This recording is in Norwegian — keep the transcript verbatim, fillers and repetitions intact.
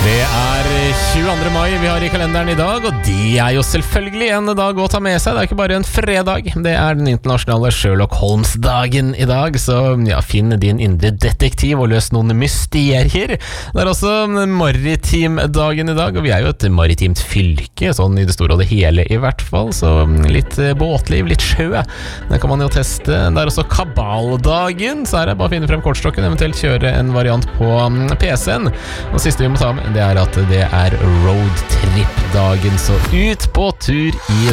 Det er tjueandre mai vi har i kalenderen i dag, og det er jo selvfølgelig en dag å ta med seg. Det er ikke bare en fredag, det er den internasjonale Sherlock Holmes-dagen i dag. Så ja, finn din indre detektiv og løs noen mysterier. Det er også maritimdagen i dag, og vi er jo et maritimt fylke, sånn i det store og det hele i hvert fall. Så litt båtliv, litt sjø, det kan man jo teste. Det er også kabaldagen, så er det bare å finne frem kortstokken, eventuelt kjøre en variant på P C-en. Og siste vi må ta med, det er at det er roadtrip-dagen, så ut på tur i